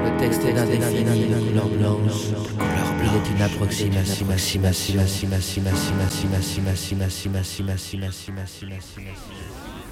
Le texte est indéfini de couleur blanche. Il est une approximation.